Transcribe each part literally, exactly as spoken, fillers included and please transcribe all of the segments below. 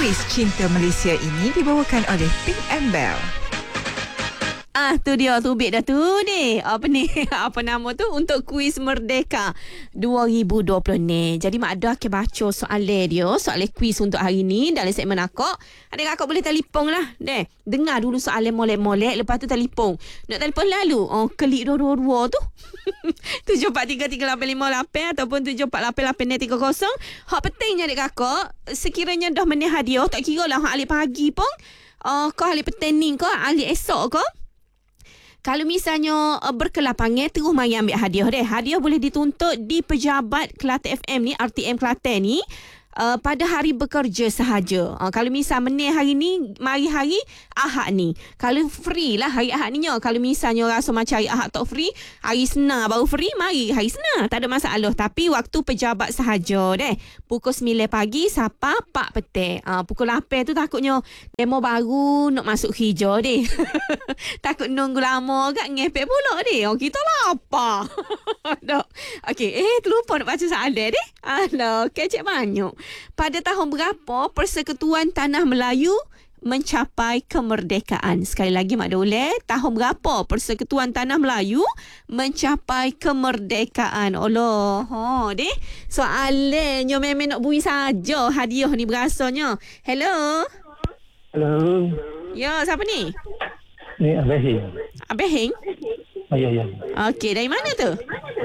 Kuis Cinta Malaysia ini dibawakan oleh Pink and Bell. Ah, tu dia, tubik dah tu ni. Apa ni? Apa nama tu? Untuk kuis Merdeka dua ribu dua puluh ni. Jadi Mak Ada akan baca soalan dia, soalan kuis untuk hari ni dalam segmen akak. Ada kakak boleh telefon lah. Deh, dengar dulu soalan molek-molek, lepas tu telefon. Nak telefon lalu, oh, klik dua-dua tu. tujuh empat tiga tiga lapan lima lapan ataupun tujuh empat lapan lapan tiga kosong. Hak pentingnya adik kakak, sekiranya dah menang hadiah, tak kira lah hak alik pagi pun. Uh, kau alik petang kau, alik esok kau. Kalau misalnya uh, berkelapangan, terus mari ambil hadiah deh. Hadiah boleh dituntut di pejabat Kelantan F M ni, R T M Kelantan ni. Uh, pada hari bekerja sahaja. Uh, kalau misal menang hari ni, mari hari Ahad ni. Kalau free lah hari Ahad ni. Kalau misalnya rasa macam hari Ahad tak free, hari Senin baru free, mari hari Senin. Tak ada masalah. Tapi waktu pejabat sahaja deh. Pukul sembilan pagi sampai empat petang. Uh, pukul lapan tu takutnya demo baru nak masuk hijau deh. Takut nunggu lama kat ngepek pula deh. Oh, kita lapar. Okey, eh terlupa nak baca soalan deh. Alah, kecek banyak. Pada tahun berapa Persekutuan Tanah Melayu mencapai kemerdekaan? Sekali lagi Mak Dole, tahun berapa Persekutuan Tanah Melayu mencapai kemerdekaan? Allah, ha deh. Soalannya memang nak bui saja hadiah ni berasanya. Hello. Hello. Ya, siapa ni? Ni Abah Hing. Abah Hing? Oh, ya, ya. Okey, dari mana tu?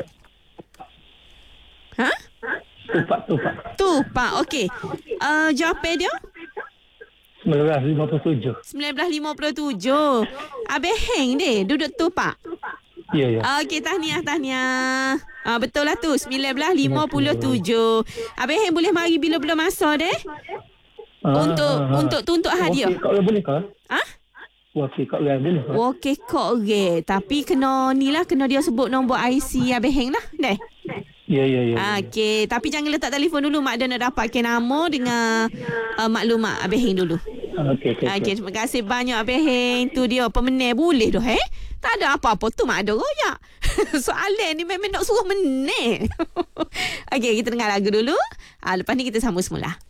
Ha? Tupak, tupak. Tupak, okey. Uh, jawapan dia? seribu sembilan ratus lima puluh tujuh. seribu sembilan ratus lima puluh tujuh. Abang Heng deh, duduk Tupak. Ya, ya. Okey, tahniah, tahniah. Ah, betul lah tu, seribu sembilan ratus lima puluh tujuh. Abang Heng boleh mari bila-bila masa deh. Ah, untuk ah, ah. untuk tuntut hadiah. Okey, kau boleh kau? Ah? Okey, kau boleh kau? Okey, kok ge. Tapi kena ni lah, kena dia sebut nombor I C Abang Heng lah, deh. Ya, ya, ya. Okey, tapi jangan letak telefon dulu. Mak Dia nak dapatkan nama dengan uh, maklumat Abang Heng dulu. Okey, okey. Okey, terima kasih banyak Abang Heng. Tu dia pemenang boleh dah eh. Tak ada apa-apa tu Mak Ada royak. Soalan ni memang nak suruh menang. Okey, kita dengar lagu dulu. Uh, lepas ni kita sambung semula.